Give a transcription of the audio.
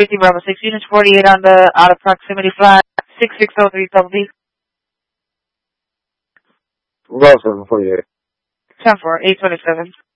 50 Bravo 6, unit 48 on the out of proximity flight 6603 Double B. Bravo 748. 10-4, 827.